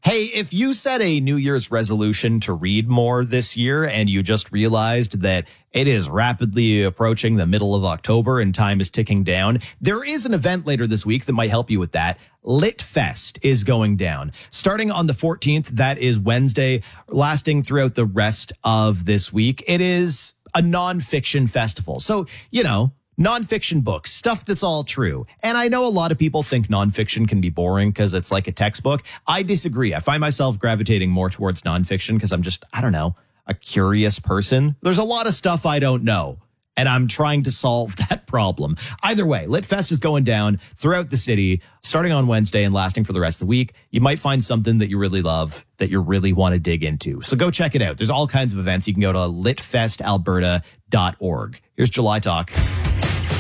Hey, if you set a New Year's resolution to read more this year and you just realized that it is rapidly approaching the middle of October and time is ticking down, there is an event later this week that might help you with that. Lit Fest is going down. Starting on the 14th, that is Wednesday, lasting throughout the rest of this week. It is a nonfiction festival. So, nonfiction books, stuff that's all true. And I know a lot of people think nonfiction can be boring because it's like a textbook. I disagree. I find myself gravitating more towards nonfiction because I'm just, a curious person. There's a lot of stuff I don't know, and I'm trying to solve that problem. Either way, Lit Fest is going down throughout the city, starting on Wednesday and lasting for the rest of the week. You might find something that you really love, that you really want to dig into. So go check it out. There's all kinds of events. You can go to litfestalberta.org. Here's July Talk.